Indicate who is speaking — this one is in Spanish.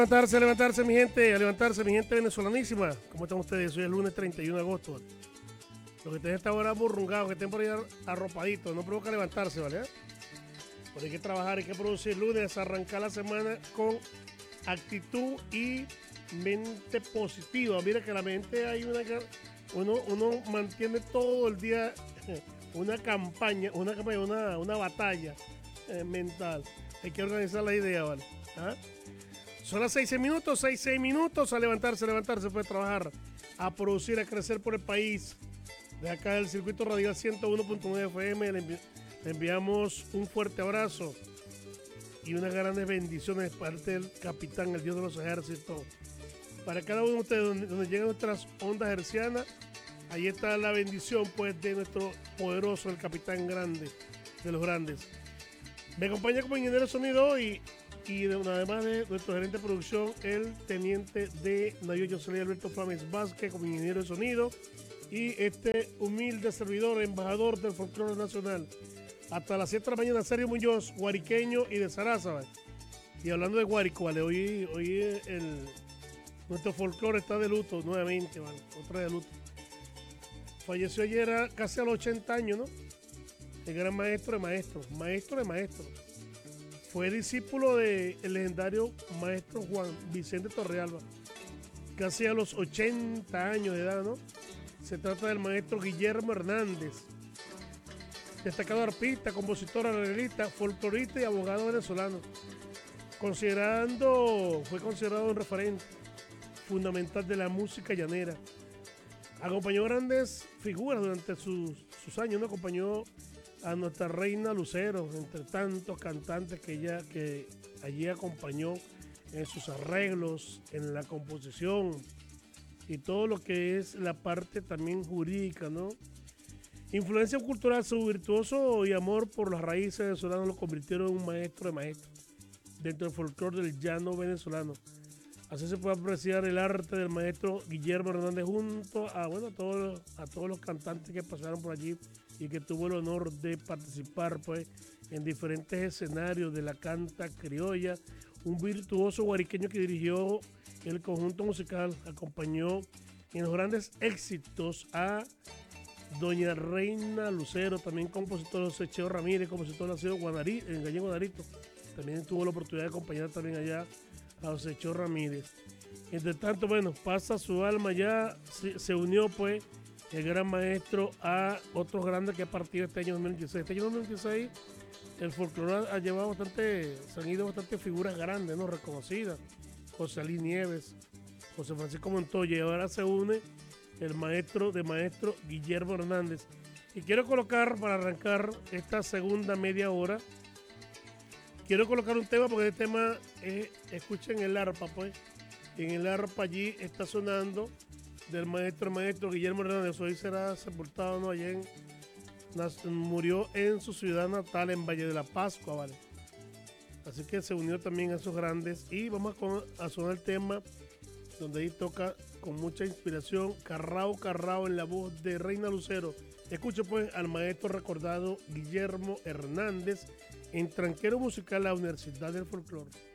Speaker 1: Levantarse mi gente venezolanísima. ¿Cómo están ustedes? Hoy es el lunes 31 de agosto. Los que estén a esta hora burrungados, que estén por ahí arropaditos, no provoca levantarse, ¿vale? Pero hay que trabajar, hay que producir lunes, arrancar la semana con actitud y mente positiva. Mira que la mente hay uno mantiene todo el día una batalla mental. Hay que organizar la idea, ¿vale? ¿Ah? Son las 6 minutos, 6 minutos a levantarse, puede trabajar, a producir, a crecer por el país. De acá del circuito radial 101.9 FM le enviamos un fuerte abrazo y unas grandes bendiciones de parte del capitán, el Dios de los ejércitos. Para cada uno de ustedes, donde llegan nuestras ondas hercianas, ahí está la bendición pues de nuestro poderoso, el capitán grande, de los grandes. Me acompaña como ingeniero de sonido y además de nuestro gerente de producción, el teniente de Navío José Alberto Flames Vázquez como ingeniero de sonido y este humilde servidor, embajador del folclore nacional. Hasta las 7 de la mañana, Sergio Muñoz, guariqueño y de Sarasa, ¿vale? Y hablando de Guárico, ¿vale? Hoy nuestro folclore está de luto nuevamente, ¿vale? Otra de luto. Falleció ayer casi a los 80 años, ¿no? El gran maestro de maestros. Fue discípulo del legendario maestro Juan Vicente Torrealba, casi a los 80 años de edad, ¿no? Se trata del maestro Guillermo Hernández, destacado arpista, compositor, arreglista, folclorista y abogado venezolano. Fue considerado un referente fundamental de la música llanera. Acompañó grandes figuras durante sus años, ¿no? Acompañó a nuestra reina Lucero, entre tantos cantantes que allí acompañó en sus arreglos, en la composición y todo lo que es la parte también jurídica, ¿no? Influencia cultural, su virtuoso y amor por las raíces venezolanas lo convirtieron en un maestro de maestros dentro del folclore del llano venezolano. Así se puede apreciar el arte del maestro Guillermo Hernández junto a todos los cantantes que pasaron por allí y que tuvo el honor de participar pues en diferentes escenarios de la canta criolla. Un virtuoso guariqueño que dirigió el conjunto musical, acompañó en los grandes éxitos a doña Reina Lucero, también compositor José Cheo Ramírez, compositor nacido en Gallego Guadarito. También tuvo la oportunidad de acompañar también allá a José Cheo Ramírez. Entre tanto, bueno, pasa su alma ya, se unió pues el gran maestro a otros grandes que ha partido este año 2016. Este año 2016 el folclore ha llevado se han ido bastantes figuras grandes, ¿no? Reconocidas. José Ali Nieves, José Francisco Montoya, y ahora se une el maestro Guillermo Hernández. Y quiero colocar, para arrancar esta segunda media hora, quiero colocar un tema porque este tema escuchen el arpa, pues. En el arpa allí está sonando del maestro Guillermo Hernández. Hoy será sepultado, ¿no? Murió en su ciudad natal, en Valle de la Pascua, ¿vale? Así que se unió también a esos grandes. Y vamos a sonar el tema donde ahí toca con mucha inspiración Carrao en la voz de Reina Lucero. Escucho pues al maestro recordado Guillermo Hernández en Tranquero Musical, la Universidad del Folclore.